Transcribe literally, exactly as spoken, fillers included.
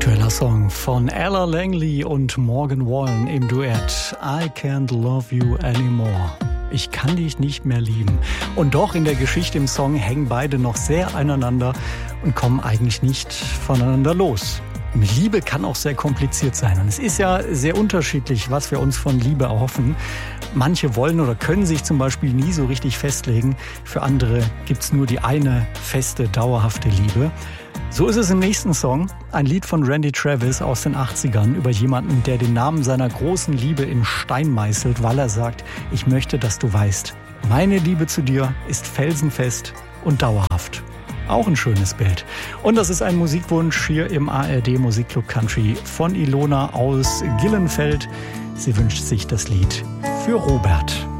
Aktueller Song von Ella Langley und Morgan Wallen im Duett I Can't Love You Anymore. Ich kann dich nicht mehr lieben. Und doch in der Geschichte im Song hängen beide noch sehr aneinander und kommen eigentlich nicht voneinander los. Liebe kann auch sehr kompliziert sein. Und es ist ja sehr unterschiedlich, was wir uns von Liebe erhoffen. Manche wollen oder können sich zum Beispiel nie so richtig festlegen. Für andere gibt's nur die eine feste, dauerhafte Liebe. So ist es im nächsten Song, ein Lied von Randy Travis aus den achtzigern über jemanden, der den Namen seiner großen Liebe in Stein meißelt, weil er sagt, ich möchte, dass du weißt, meine Liebe zu dir ist felsenfest und dauerhaft. Auch ein schönes Bild. Und das ist ein Musikwunsch hier im A R D Musikclub Country von Ilona aus Gillenfeld. Sie wünscht sich das Lied für Robert.